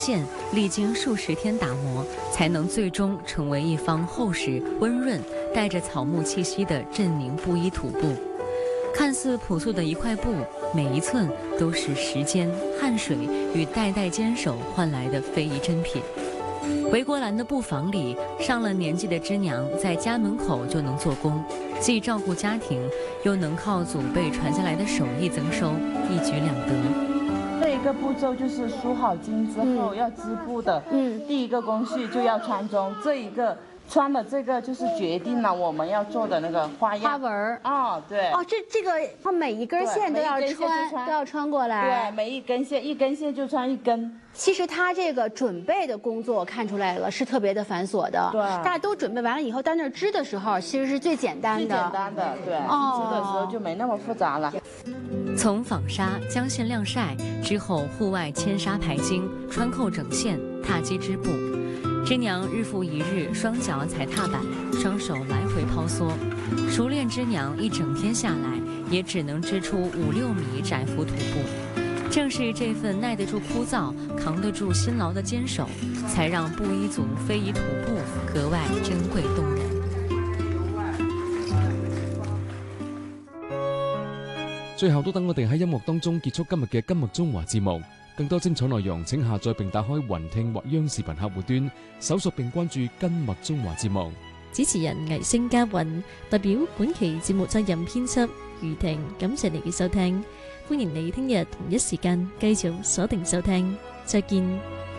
线历经数十天打磨，才能最终成为一方厚实、温润、带着草木气息的镇宁布依土布。看似朴素的一块布，每一寸都是时间、汗水与代代坚守换来的非遗珍品。回国兰的布坊里，上了年纪的织娘在家门口就能做工，既照顾家庭，又能靠祖辈传下来的手艺增收，一举两得。 这一个步骤就是梳好巾之后要织布的，第一个工序就要穿中，这一个穿的这个就是决定了我们要做的那个花样花纹儿。 哦，对。 哦，这个它每一根线都要穿过来。 对，每一根线就穿一根。 其实它这个准备的工作看出来了，是特别的繁琐的。 对， 大家都准备完了以后，到那儿织的时候，其实是最简单的。 最简单的，对。织的时候就没那么复杂了。 从纺纱将线晾晒之后，户外牵纱排经，穿扣整线，踏机织布。织娘日复一日，双脚踩踏板，双手来回抛梭。熟练织娘一整天下来，也只能织出5-6米窄幅土布。正是这份耐得住枯燥、扛得住辛劳的坚守，才让布依族非遗土布格外珍贵动人。 最後都等我哋喺音樂當中結束今日嘅今日中華節目。更多精彩內容請下載並打開雲聽或央視頻客戶端，搜索並關注今日中華節目。 主持人魏星嘉韻代表本期節目責任編輯余婷，感謝你嘅收聽，歡迎你聽日同一時間繼續鎖定收聽，再見。